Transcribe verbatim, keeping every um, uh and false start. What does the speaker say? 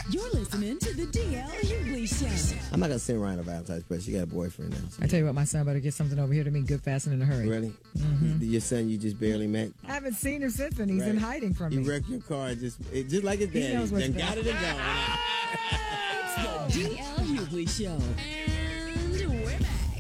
You're listening to the D L Hughley Show. I'm not going to send Ryan a Valentine's present. She got a boyfriend now. So. I tell you what, my son better get something over here to me good, fast, and in a hurry. Really? Mm-hmm. Your son you just barely met? I haven't seen him since then. He's right. in hiding from he me. He wrecked your car just it, just like his daddy. He knows what's and got it and gone. It's the D L Hughley Show. And we're back.